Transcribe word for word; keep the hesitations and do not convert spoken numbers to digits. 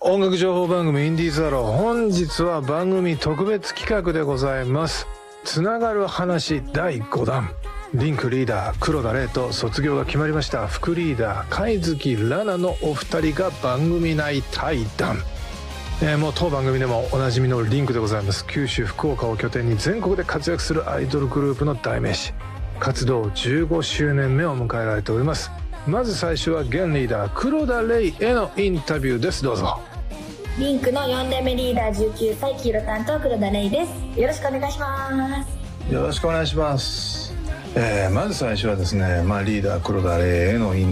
音楽情報番組インディーズアロー、本日は番組特別企画でございます。つながる話だいごだん、リンクリーダー黒田玲と卒業が決まりました副リーダー貝月ラナのお二人が番組内対談。えー、もう当番組でもおなじみのリンクでございます。九州福岡を拠点に全国で活躍するアイドルグループの代名詞、活動じゅうごしゅうねんめを迎えられております。まず最初は現リーダー黒田玲へのインタビューです。どうぞ。 リンクのよんねんめリーダーじゅうきゅうさい黄色担当黒田玲です。よろしくお願いします。 よろしくお願いします。えー、まず最初はですね、まあ、リーダー黒田玲へのイン